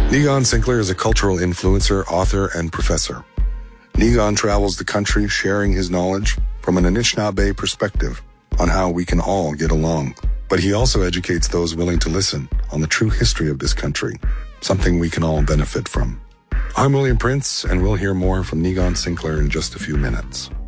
Negon Sinclair is a cultural influencer, author, and professor. Negon travels the country sharing his knowledge from an Anishinaabe perspective on how we can all get along. But he also educates those willing to listen on the true history of this country, something we can all benefit from. I'm William Prince, and we'll hear more from Negon Sinclair in just a few minutes.